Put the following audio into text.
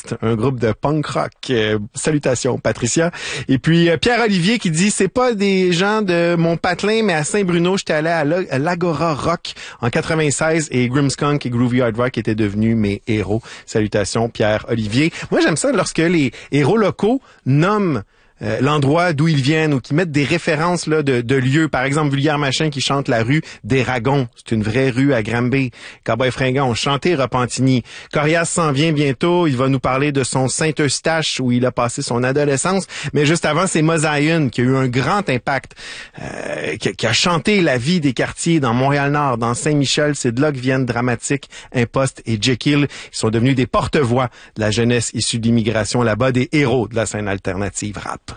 Peste, un groupe de punk rock. Salutations, Patricia. Et puis, Pierre-Olivier qui dit, c'est pas des gens de mon patelin, mais à Saint-Bruno, j'étais allé à l'Agora Rock en 96 et Grimmskunk et Groovy Hard Rock étaient devenus mes héros. Salutations, Pierre-Olivier. Moi, j'aime ça lorsque les héros locaux nomment l'endroit d'où ils viennent ou qui mettent des références là de lieux. Par exemple, Vulgaire Machin qui chante la rue des Ragons. C'est une vraie rue à Granby. Cowboy Fringant ont chanté Repentigny. Corias s'en vient bientôt. Il va nous parler de son Saint-Eustache où il a passé son adolescence. Mais juste avant, c'est Mosaïen qui a eu un grand impact, qui a chanté la vie des quartiers dans Montréal-Nord, dans Saint-Michel. C'est de là que viennent Dramatique, Impost et Jekyll. Ils sont devenus des porte-voix de la jeunesse issue de l'immigration là-bas, des héros de la scène alternative rap.